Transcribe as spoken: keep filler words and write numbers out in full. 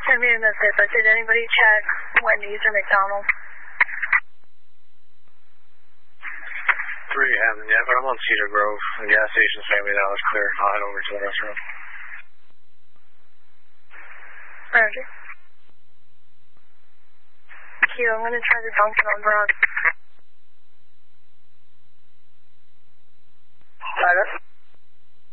Send me a message. I said, anybody check Wendy's or McDonald's? Three haven't yet, but I'm on Cedar Grove. The gas station's family now is clear. I'll head over to the restaurant. Roger. Q, I'm going to try the Dunkin' on Broad.